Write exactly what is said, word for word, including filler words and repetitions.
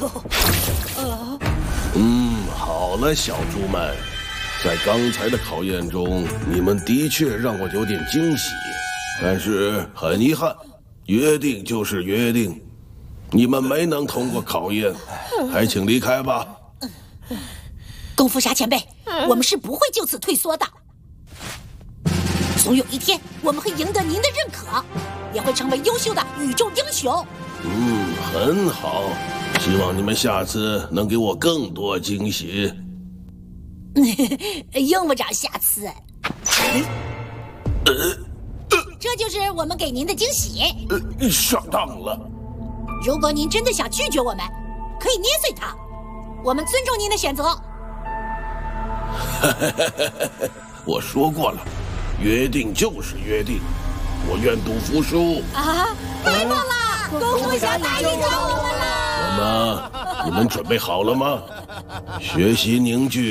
嗯，好了，小猪们，在刚才的考验中，你们的确让我有点惊喜，但是很遗憾，约定就是约定，你们没能通过考验，还请离开吧。 功夫侠前辈，我们是不会就此退缩的。总有一天，我们会赢得您的认可，也会成为优秀的宇宙英雄。 嗯，很好，希望你们下次能给我更多惊喜。 用不着下次。这就是我们给您的惊喜。 呃，上当了。 如果您真的想拒绝我们，可以捏碎它，我们尊重您的选择。 我说过了，约定就是约定，我愿赌服输。 啊，太棒了！功夫侠答应教我们了。 那么，你们准备好了吗？学习凝聚